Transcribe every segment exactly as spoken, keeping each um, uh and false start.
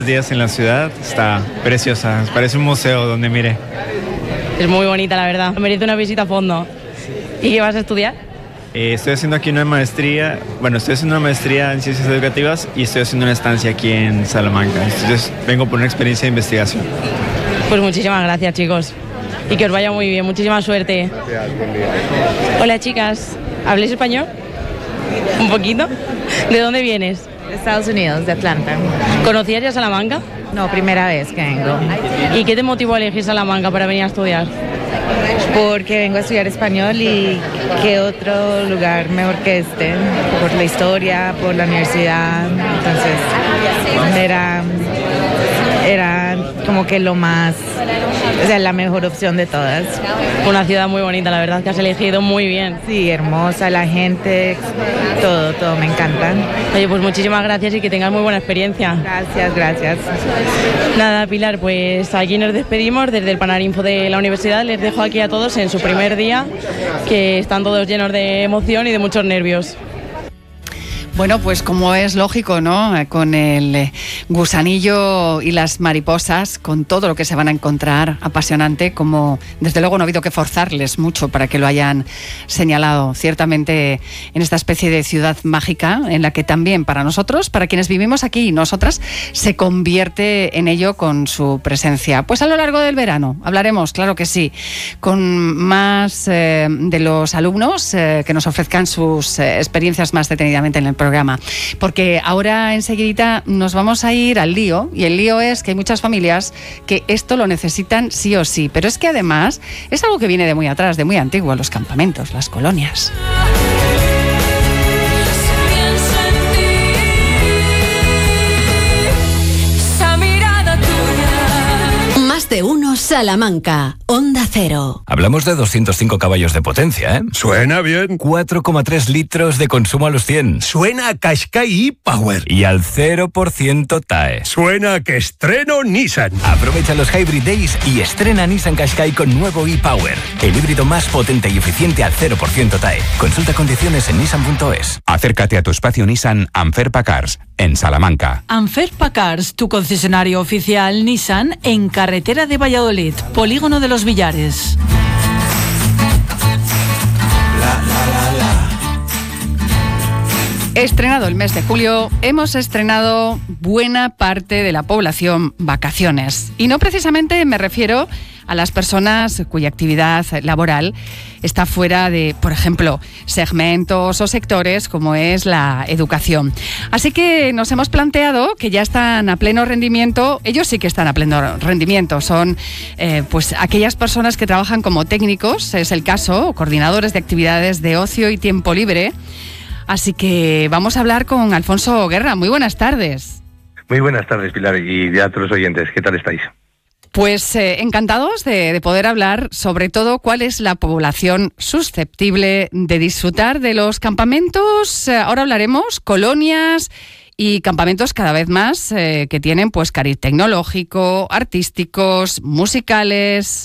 Días en la ciudad, está preciosa, parece un museo donde mire. Es muy bonita, la verdad, merece una visita a fondo. ¿Y qué vas a estudiar? Eh, estoy haciendo aquí una maestría, bueno, estoy haciendo una maestría en ciencias educativas y estoy haciendo una estancia aquí en Salamanca, entonces vengo por una experiencia de investigación. Pues muchísimas gracias, chicos, y que os vaya muy bien, muchísima suerte. Hola, chicas, ¿habléis español? ¿Un poquito? ¿De dónde vienes? De Estados Unidos, de Atlanta. ¿Conocías ya Salamanca? No, primera vez que vengo. ¿Y qué te motivó a elegir Salamanca para venir a estudiar? Porque vengo a estudiar español y qué otro lugar mejor que este, por la historia, por la universidad, entonces era, era como que lo más, o sea, la mejor opción de todas. Una ciudad muy bonita, la verdad que has elegido muy bien. Sí, hermosa, la gente, todo, todo me encanta. Oye, pues muchísimas gracias y que tengas muy buena experiencia. Gracias, gracias. Nada, Pilar, pues aquí nos despedimos desde el Panarinfo de la universidad. Les dejo aquí a todos en su primer día, que están todos llenos de emoción y de muchos nervios. Bueno, pues como es lógico, ¿no? Con el gusanillo y las mariposas, con todo lo que se van a encontrar, apasionante, como desde luego no ha habido que forzarles mucho para que lo hayan señalado. Ciertamente en esta especie de ciudad mágica, en la que también para nosotros, para quienes vivimos aquí y nosotras, se convierte en ello con su presencia. Pues a lo largo del verano hablaremos, claro que sí, con más eh, de los alumnos eh, que nos ofrezcan sus eh, experiencias más detenidamente en el programa, porque ahora enseguidita nos vamos a ir al lío, y el lío es que hay muchas familias que esto lo necesitan sí o sí, pero es que además es algo que viene de muy atrás, de muy antiguo, los campamentos, las colonias. De uno Salamanca, Onda Cero. Hablamos de doscientos cinco caballos de potencia, ¿eh? Suena bien. cuatro coma tres litros de consumo a los cien. Suena a Qashqai e-Power. Y al cero por ciento T A E. Suena a que estreno Nissan. Aprovecha los Hybrid Days y estrena Nissan Qashqai con nuevo e-Power. El híbrido más potente y eficiente al cero por ciento T A E. Consulta condiciones en nissan punto es. Acércate a tu espacio Nissan Anferpa Cars, en Salamanca. Anferpa Cars, tu concesionario oficial Nissan en carretera de Valladolid, Polígono de los Villares. Estrenado el mes de julio, hemos estrenado buena parte de la población vacaciones. Y no precisamente me refiero a las personas cuya actividad laboral está fuera de, por ejemplo, segmentos o sectores como es la educación. Así que nos hemos planteado que ya están a pleno rendimiento, ellos sí que están a pleno rendimiento, son eh, pues aquellas personas que trabajan como técnicos, es el caso, o coordinadores de actividades de ocio y tiempo libre. Así que vamos a hablar con Alfonso Guerra. Muy buenas tardes. Muy buenas tardes, Pilar, y a todos los oyentes. ¿Qué tal estáis? Pues eh, encantados de, de poder hablar sobre todo cuál es la población susceptible de disfrutar de los campamentos. Eh, ahora hablaremos colonias y campamentos cada vez más eh, que tienen pues cariz tecnológico, artísticos, musicales.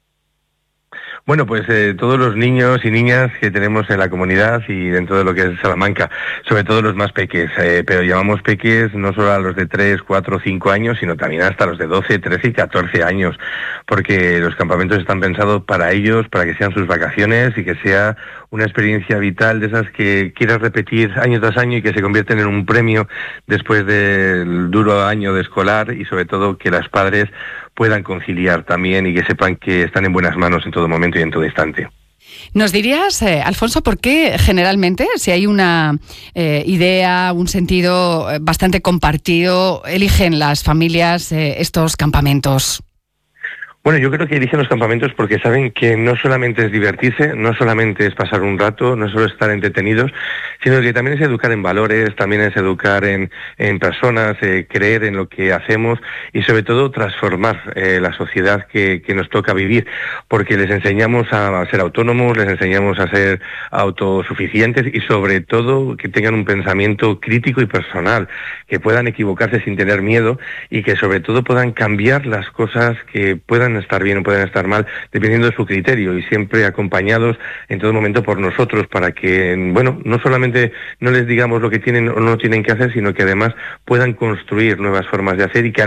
Bueno, pues eh, todos los niños y niñas que tenemos en la comunidad y dentro de lo que es Salamanca, sobre todo los más peques, eh, pero llamamos peques no solo a los de tres, cuatro, cinco años, sino también hasta los de doce, trece y catorce años, porque los campamentos están pensados para ellos, para que sean sus vacaciones y que sea una experiencia vital de esas que quieras repetir año tras año y que se convierten en un premio después del duro año de escolar, y sobre todo que los padres puedan conciliar también y que sepan que están en buenas manos en todo momento y en todo instante. ¿Nos dirías, eh, Alfonso, por qué generalmente, si hay una eh, idea, un sentido bastante compartido, eligen las familias eh, estos campamentos? Bueno, yo creo que eligen los campamentos porque saben que no solamente es divertirse, no solamente es pasar un rato, no solo estar entretenidos, sino que también es educar en valores, también es educar en, en personas, eh, creer en lo que hacemos y sobre todo transformar eh, la sociedad que, que nos toca vivir, porque les enseñamos a, a ser autónomos, les enseñamos a ser autosuficientes y sobre todo que tengan un pensamiento crítico y personal, que puedan equivocarse sin tener miedo y que sobre todo puedan cambiar las cosas que puedan estar bien o pueden estar mal, dependiendo de su criterio y siempre acompañados en todo momento por nosotros para que, bueno, no solamente no les digamos lo que tienen o no tienen que hacer, sino que además puedan construir nuevas formas de hacer y que